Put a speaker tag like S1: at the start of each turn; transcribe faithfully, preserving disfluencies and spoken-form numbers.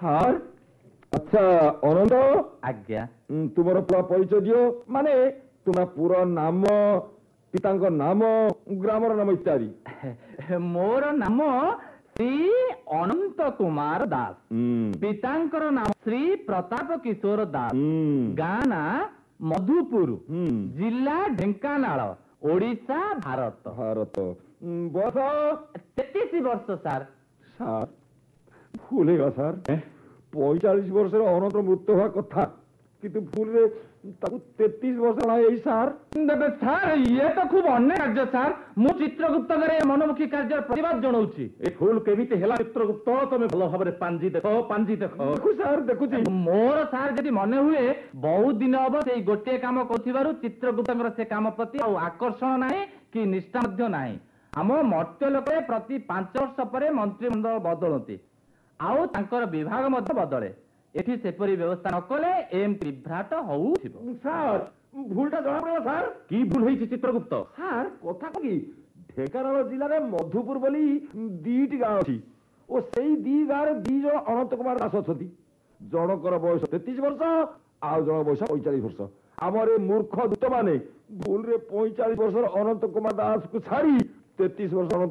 S1: Sir ଆଚ୍ଛା ଅନନ୍ତ
S2: ଆଜ୍ଞା
S1: ତୁମର ପୁରା ପରିଚୟ ଦିଅ ମାନେ ତୁମ ପୁରା ନାମ ପିତାଙ୍କ ନାମ ଗ୍ରାମର ନାମ ଇତ୍ୟାଦି।
S2: ମୋର ନାମ ଶ୍ରୀ ଅନନ୍ତ କୁମାର ଦାସ, ପିତାଙ୍କର ନାମ ଶ୍ରୀ ପ୍ରତାପ କିଶୋର ଦାସ, ଗାଁ ନା ମଧୁପୁର, ଜିଲ୍ଲା ଢେଙ୍କାନାଳ, ଓଡ଼ିଶା, ଭାରତ।
S1: ଭାରତ ବୟସ
S2: ତେତିଶ ବର୍ଷ ସାର୍।
S1: ସାର୍ ଭୁଲ ହେଇଗଲା ସାର୍, ପଇଁଚାଳିଶ ବର୍ଷରେ ଅନନ୍ତ ମୃତ୍ୟୁ ହେବା କଥା କିନ୍ତୁ ଭୁଲରେ ତାକୁ ତେତିଶ ବର୍ଷ ହେଇ ସାର୍।
S2: ତେବେ ସାର୍ ଇଏ ତ ଖୁବ ଅନ୍ୟ କାର୍ଯ୍ୟ ସାର୍। ମୁଁ ଚିତ୍ରଗୁପ୍ତଙ୍କର ଏ ମନୋମୁଖୀ କାର୍ଯ୍ୟର ପ୍ରତିବାଦ ଜଣାଉଛି।
S3: ଏ ଭୁଲ କେମିତି ହେଲା ଚିତ୍ରଗୁପ୍ତ? ତମେ ଭଲ ଭାବରେ ପାଞ୍ଜି ଦେଖ ପାଞ୍ଜି ଦେଖ।
S1: ଦେଖୁ ସାର୍ ଦେଖୁଛି।
S2: ମୋର ସାର୍ ଯଦି ମନେ ହୁଏ ବହୁତ ଦିନ ହବ ସେଇ ଗୋଟିଏ କାମ କରୁଥିବାରୁ ଚିତ୍ରଗୁପ୍ତଙ୍କର ସେ କାମ ପ୍ରତି ଆଉ ଆକର୍ଷଣ ନାହିଁ କି ନିଷ୍ଠା ମଧ୍ୟ ନାହିଁ। ଆମ ମର୍ତ୍ତ୍ୟ ଲୋକରେ ପ୍ରତି ପାଞ୍ଚ ବର୍ଷ ପରେ ମନ୍ତ୍ରିମଣ୍ଡଳ ବଦଳନ୍ତି ଆଉ ତାଙ୍କର ବିଭାଗ ମଧ୍ୟ ବଦଳେ। ଏଠି ସେପରି ବ୍ୟବସ୍ଥା ନ କଲେ ଏମିତି ବିଭ୍ରାଟ ହଉଥିବ।
S1: ସାର୍ ଭୁଲଟା ଜଣାପଡ଼ିବ ସାର୍।
S3: କି ଭୁଲ ହେଇଛି ଚିତ୍ରଗୁପ୍ତ?
S1: ସାର୍ କଥା କି ଢେଙ୍କାନାଳ ଜିଲ୍ଲାରେ ମଧୁପୁର ବୋଲି ଦିଟି ଗାଁ ଅଛି ଓ ସେଇ ଦି ଗାଁରେ ଦି ଜଣ ଅନନ୍ତ କୁମାର ଦାସ ଅଛନ୍ତି। ଜଣଙ୍କର ବୟସ ତେତିଶ ବର୍ଷ ଆଉ ଜଣ ବୟସ ପଇଁଚାଳିଶ ବର୍ଷ। ଆମର ଏ ମୂର୍ଖ ଦୂତମାନେ ଭୁଲରେ ପଇଁଚାଳିଶ ବର୍ଷର ଅନନ୍ତ କୁମାର ଦାସକୁ ଛାଡ଼ି ତେତିଶ ବର୍ଷ ଅନନ୍ତ